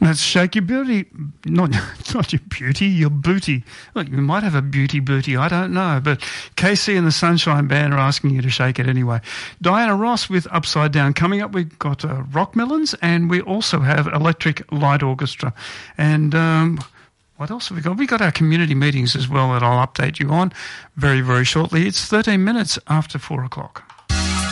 Let's shake your booty. Not your beauty, your booty. Look, you might have a beauty booty, I don't know. But KC and the Sunshine Band are asking you to shake it anyway. Diana Ross with Upside Down. Coming up, we've got Rock Melons, and we also have Electric Light Orchestra. And what else have we got? We've got our community meetings as well that I'll update you on very, very shortly. It's 13 minutes after 4 o'clock.